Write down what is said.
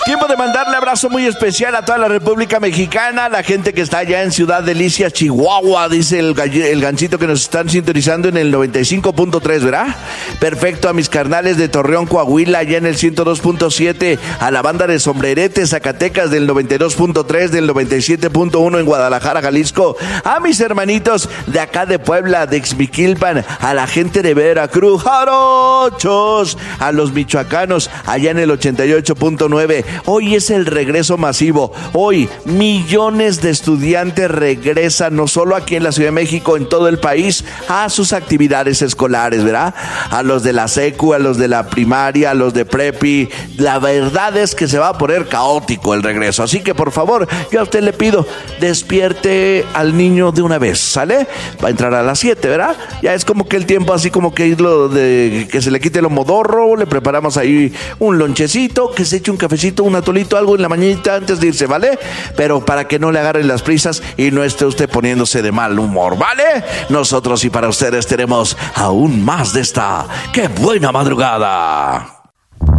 Tiempo de mandarle abrazo muy especial a toda la República Mexicana, la gente que está allá en Ciudad Delicias, Chihuahua, dice el gancito que nos están sintonizando en el 95.3, ¿verdad? Perfecto, a mis carnales de Torreón, Coahuila, allá en el 102.7, a la banda de Sombrerete, Zacatecas, del 92.3, del 97.1 en Guadalajara, Jalisco, a mis hermanitos de acá de Puebla, de Ixmiquilpan, a la gente de Veracruz, jarochos, a los michoacanos, allá en el 88.9. Hoy es el regreso masivo. Hoy millones de estudiantes regresan, no solo aquí en la Ciudad de México, en todo el país, a sus actividades escolares, ¿verdad? A los de la secu, a los de la primaria, a los de prepi. La verdad es que se va a poner caótico el regreso. Así que, por favor, yo a usted le pido, despierte al niño de una vez, ¿sale? Va a entrar a las 7, ¿verdad? Ya es como que el tiempo así como que irlo de que se le quite el modorro, le preparamos ahí un lonchecito, que se eche un cafecito, un atolito, algo en la mañanita antes de irse, ¿vale? Pero para que no le agarren las prisas y no esté usted poniéndose de mal humor, ¿vale? Nosotros y para ustedes tenemos aún más de esta ¡Qué buena madrugada!